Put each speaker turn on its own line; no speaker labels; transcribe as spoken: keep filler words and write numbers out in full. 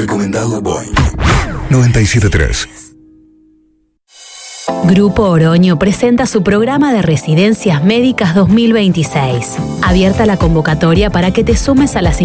Recomendado Boing noventa y siete punto tres.
Grupo Oroño presenta su programa de residencias médicas dos mil veintiséis. Abierta la convocatoria para que te sumes a las